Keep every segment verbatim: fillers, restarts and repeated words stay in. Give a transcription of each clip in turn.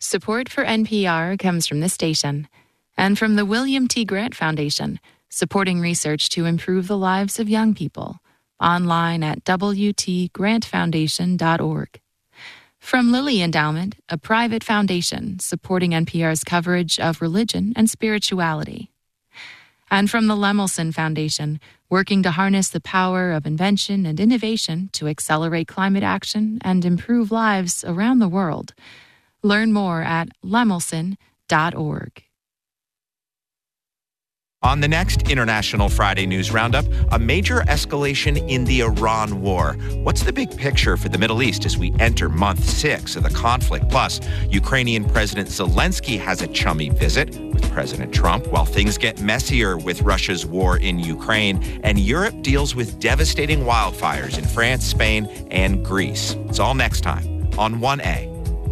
Support for N P R comes from this station and from the William T. Grant Foundation, supporting research to improve the lives of young people. Online at w t grant foundation dot org. From Lilly Endowment, a private foundation supporting N P R's coverage of religion and spirituality. And from the Lemelson Foundation, working to harness the power of invention and innovation to accelerate climate action and improve lives around the world. Learn more at lemelson dot org. On the next International Friday News Roundup, a major escalation in the Iran war. What's the big picture for the Middle East as we enter month six of the conflict? Plus, Ukrainian President Zelensky has a chummy visit with President Trump while things get messier with Russia's war in Ukraine, and Europe deals with devastating wildfires in France, Spain, and Greece. It's all next time on one A.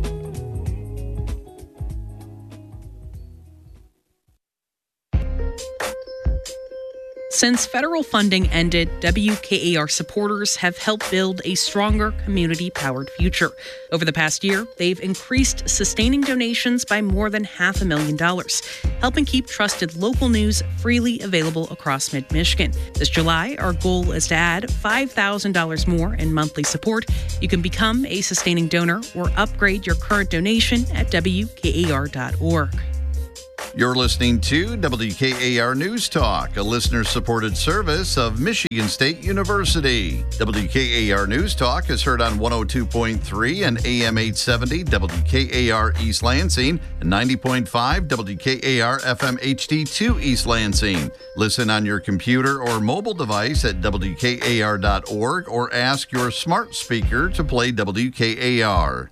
Since federal funding ended, W K A R supporters have helped build a stronger community-powered future. Over the past year, they've increased sustaining donations by more than half a million dollars, helping keep trusted local news freely available across mid-Michigan. This July, our goal is to add five thousand dollars more in monthly support. You can become a sustaining donor or upgrade your current donation at w k a r dot org. You're listening to W K A R News Talk, a listener-supported service of Michigan State University. W K A R News Talk is heard on one oh two point three and A M eight seventy W K A R East Lansing and ninety point five W K A R F M H D two East Lansing. Listen on your computer or mobile device at w k a r dot org or ask your smart speaker to play W K A R.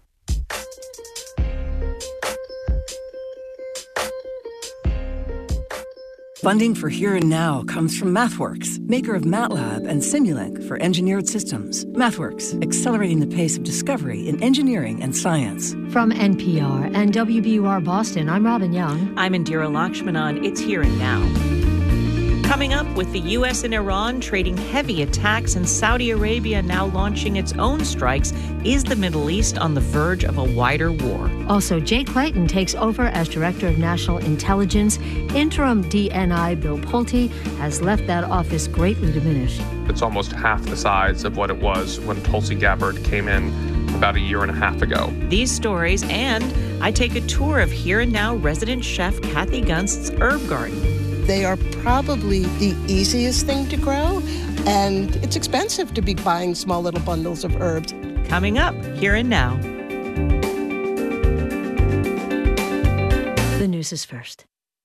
Funding for Here and Now comes from MathWorks, maker of MATLAB and Simulink for engineered systems. MathWorks, accelerating the pace of discovery in engineering and science. From N P R and W B U R Boston, I'm Robin Young. I'm Indira Lakshmanan. It's Here and Now. Coming up, with the U S and Iran trading heavy attacks and Saudi Arabia now launching its own strikes, is the Middle East on the verge of a wider war? Also, Jay Clayton takes over as Director of National Intelligence. Interim D N I Bill Pulte has left that office greatly diminished. It's almost half the size of what it was when Tulsi Gabbard came in about a year and a half ago. These stories, and I take a tour of Here and Now resident chef Kathy Gunst's herb garden. They are probably the easiest thing to grow, and it's expensive to be buying small little bundles of herbs. Coming up, Here and Now. The news is first.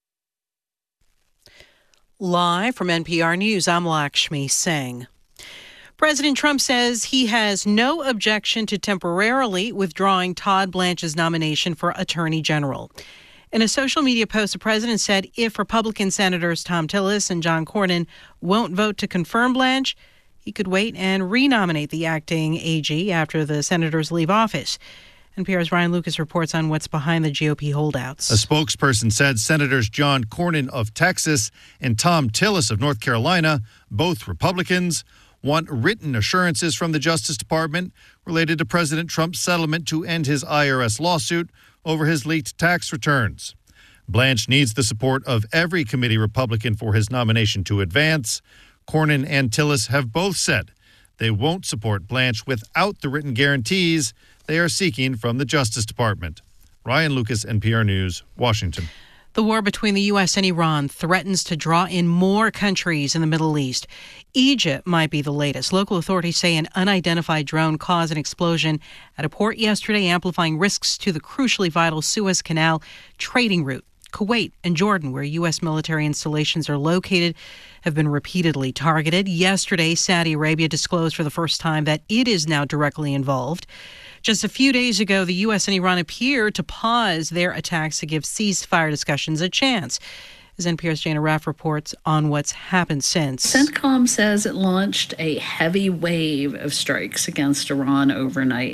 Live from N P R News, I'm Lakshmi Singh. President Trump says he has no objection to temporarily withdrawing Todd Blanche's nomination for Attorney General. In a social media post, the president said if Republican Senators Thom Tillis and John Cornyn won't vote to confirm Blanche, he could wait and renominate the acting A G after the senators leave office. N P R's Ryan Lucas reports on what's behind the G O P holdouts. A spokesperson said Senators John Cornyn of Texas and Thom Tillis of North Carolina, both Republicans, want written assurances from the Justice Department related to President Trump's settlement to end his I R S lawsuit over his leaked tax returns. Blanche needs the support of every committee Republican for his nomination to advance. Cornyn and Tillis have both said they won't support Blanche without the written guarantees they are seeking from the Justice Department. Ryan Lucas, N P R News, Washington. The war between the U S and Iran threatens to draw in more countries in the Middle East. Egypt might be the latest. Local authorities say an unidentified drone caused an explosion at a port yesterday, amplifying risks to the crucially vital Suez Canal trading route. Kuwait and Jordan, where U S military installations are located, have been repeatedly targeted. Yesterday, Saudi Arabia disclosed for the first time that it is now directly involved. Just a few days ago, the U S and Iran appeared to pause their attacks to give ceasefire discussions a chance. As N P R's Jana Raff reports on what's happened since. CENTCOM says it launched a heavy wave of strikes against Iran overnight.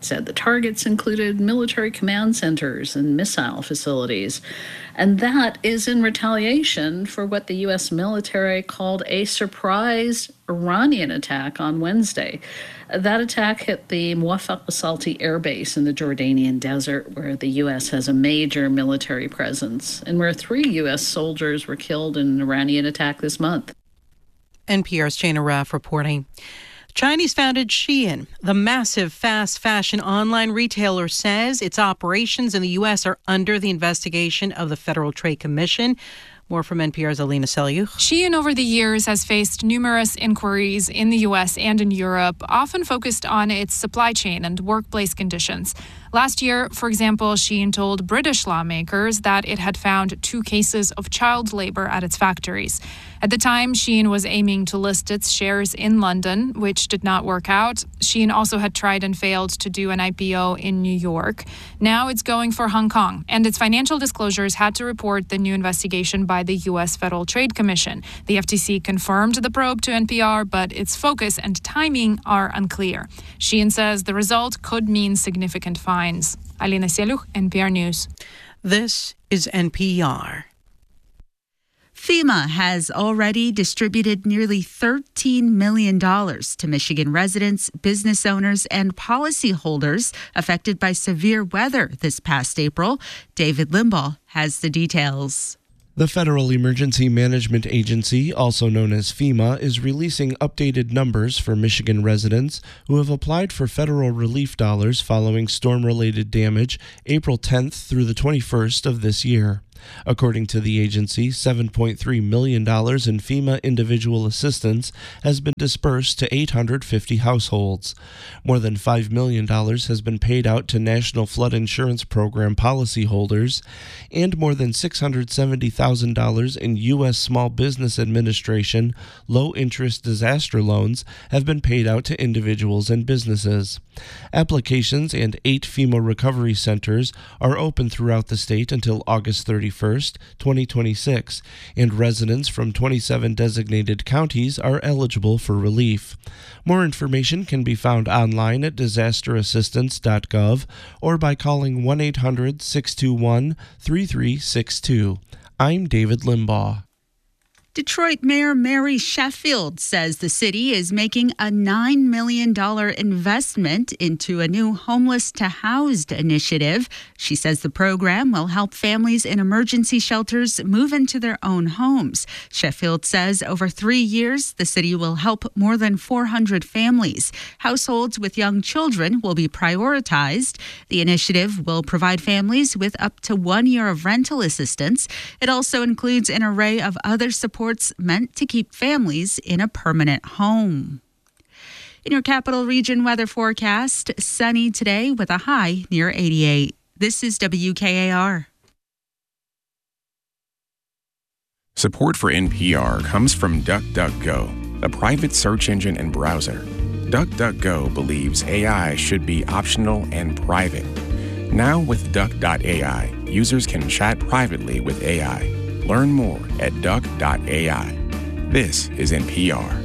said the targets included military command centers and missile facilities. And that is in retaliation for what the U S military called a surprise Iranian attack on Wednesday. That attack hit the Muwaffaq Salti Air Base in the Jordanian desert, where the U S has a major military presence, and where three U S soldiers were killed in an Iranian attack this month. N P R's Jana Raff reporting. Chinese-founded Shein, the massive fast fashion online retailer, says its operations in the U S are under the investigation of the Federal Trade Commission. More from N P R's Alina Selyukh. Shein over the years has faced numerous inquiries in the U S and in Europe, often focused on its supply chain and workplace conditions. Last year, for example, Shein told British lawmakers that it had found two cases of child labor at its factories. At the time, Shein was aiming to list its shares in London, which did not work out. Shein also had tried and failed to do an I P O in New York. Now it's going for Hong Kong, and its financial disclosures had to report the new investigation by the U S Federal Trade Commission. The F T C confirmed the probe to N P R, but its focus and timing are unclear. Shein says the result could mean significant fines. Alina Selyukh, N P R News. This is N P R. FEMA has already distributed nearly thirteen million dollars to Michigan residents, business owners, and policyholders affected by severe weather this past April. David Limbaugh has the details. The Federal Emergency Management Agency, also known as FEMA, is releasing updated numbers for Michigan residents who have applied for federal relief dollars following storm-related damage April tenth through the twenty-first of this year. According to the agency, seven point three million dollars in FEMA individual assistance has been dispersed to eight hundred fifty households. More than five million dollars has been paid out to National Flood Insurance Program policyholders, and more than six hundred seventy thousand dollars in U S Small Business Administration low-interest disaster loans have been paid out to individuals and businesses. Applications and eight FEMA recovery centers are open throughout the state until August thirty-first, twenty twenty-six, and residents from twenty-seven designated counties are eligible for relief. More information can be found online at disaster assistance dot gov or by calling one eight hundred six two one three three six two. I'm David Limbaugh. Detroit Mayor Mary Sheffield says the city is making a nine million dollars investment into a new Homeless to Housed initiative. She says the program will help families in emergency shelters move into their own homes. Sheffield says over three years, the city will help more than four hundred families. Households with young children will be prioritized. The initiative will provide families with up to one year of rental assistance. It also includes an array of other support meant to keep families in a permanent home. In your Capital Region weather forecast, sunny today with a high near eighty-eight. This is W K A R. Support for N P R comes from DuckDuckGo, the private search engine and browser. DuckDuckGo believes A I should be optional and private. Now with Duck dot A I, users can chat privately with A I. Learn more at duck dot A I. This is N P R.